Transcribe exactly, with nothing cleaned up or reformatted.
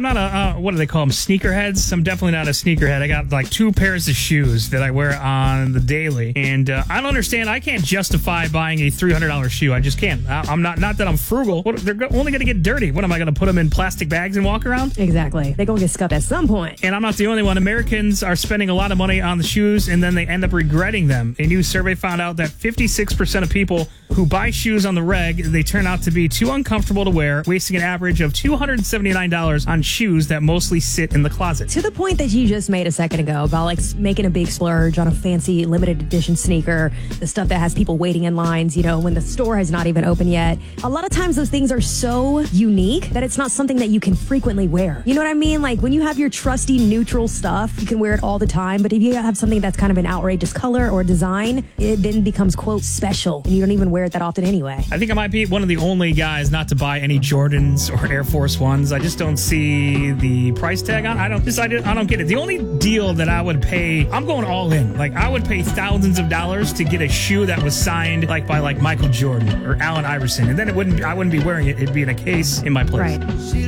not a, uh, what do they call them, sneakerheads? I'm definitely not a sneakerhead. I got like two pairs of shoes that I wear on the daily. And uh, I don't understand. I can't justify buying a three hundred dollars shoe. I just can't. I, I'm not, not that I'm frugal. What, they're go- only going to get dirty. What, am I going to put them in plastic bags and walk around? Exactly. They're going to get scuffed at some point. And I'm not the only one. Americans are spending a lot of money on the shoes and then they end up regretting them. A new survey found out that fifty-six percent of people who buy shoes on the reg, they turn out to be too uncomfortable to wear, wasting an average of two hundred seventy-nine dollars on shoes that mostly sit in the closet. To the point that you just made a second ago about like making a big splurge on a fancy limited edition sneaker, the stuff that has people waiting in lines, you know, when the store has not even opened yet. A lot of times those things are so unique that it's not something that you can frequently wear. You know what I mean? Like when you have your trusty neutral stuff, you can wear it all the time. But if you have something that's kind of an outrageous color or design, it then becomes, quote, special. And you don't even wear it that often anyway. I think I might be one of the only guys not to buy any Jordans or Air Force Ones. I just don't see the price tag on. I don't just I don't, I don't get it. The only deal that I would pay, I'm going all in. Like I would pay thousands of dollars to get a shoe that was signed like by like Michael Jordan or Allen Iverson, and then it wouldn't I wouldn't be wearing it. It'd be in a case in my place. Right.